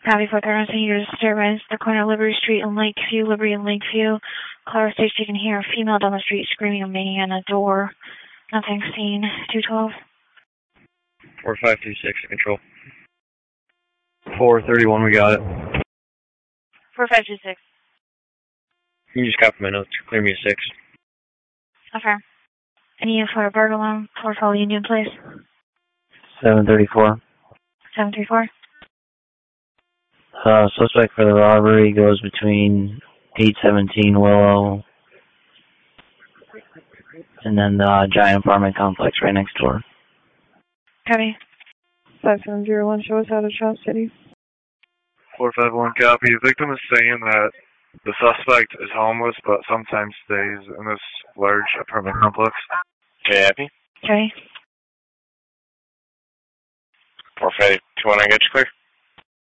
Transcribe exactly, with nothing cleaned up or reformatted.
Copy four thirty-one, sending you to disturbance. The corner of Liberty Street and Lakeview, Liberty and Lakeview. Caller states you can hear a female down the street screaming and banging on a door. Nothing seen. two twelve. four five two six, control. four thirty-one, we got it. four five two six. Can you just copy my notes? Clear me a six. Affirm. Any info for a burglar? four follow Union, please. seven thirty-four. seven three four. Uh, suspect for the robbery goes between eight seventeen Willow and then the giant apartment complex right next door. Copy. five seven zero one, show us out of Charles City. four five one, copy. The victim is saying that the suspect is homeless, but sometimes stays in this large apartment complex. Okay, happy? Okay. four five two one, I get you clear.